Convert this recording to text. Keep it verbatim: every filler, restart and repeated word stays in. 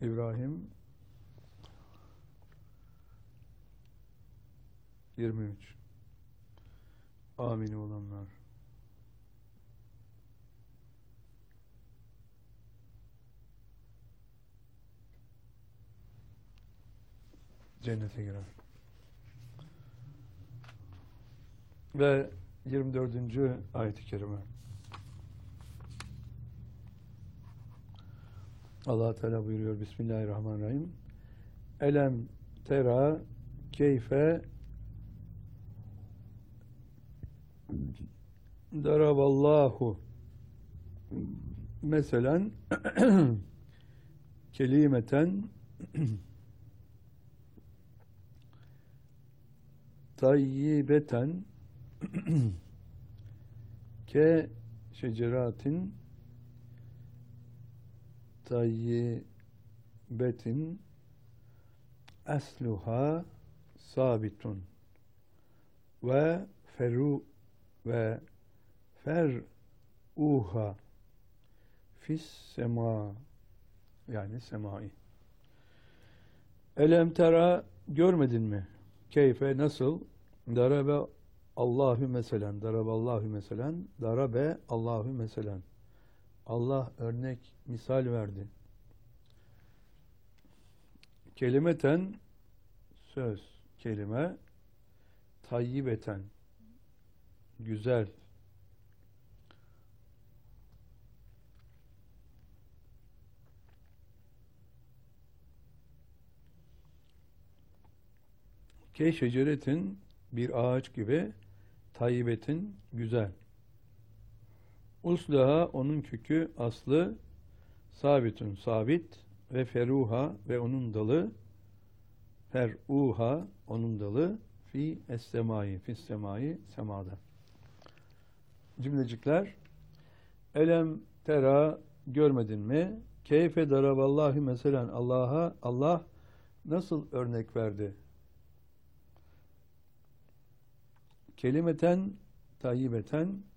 İbrahim yirmi üç. Amin olanlar. Cennete girer. Ve yirmi dördüncü ayet-i kerime. Allah Teala buyuruyor Bismillahirrahmanirrahim. Elem tera keyfe daraballahu meselen kelimeten tayyibeten ke şeceratin tayyibetin esluha sabitun ve feru ve fer'uha fis sema, yani semai. Elem tera, görmedin mi? Keyfe, nasıl? Darabe Allahu meselen, daraballahu meselen, darabe Allahu meselen. Allah örnek, misal verdi. Kelimeten, söz, kelime, tayyibeten, güzel. Ke şeceretin, bir ağaç gibi, tayyibetin, güzel. Uslaha, onun kökü, aslı, sabitun, sabit, ve feruha, ve onun dalı, fer'uha, onun dalı, fi es-semai, fis semai, semada. Cümlecikler. Elem tera, görmedin mi? Keyfe daraballahi meselen, Allah'a, Allah nasıl örnek verdi? Kelimeten tayyibeten,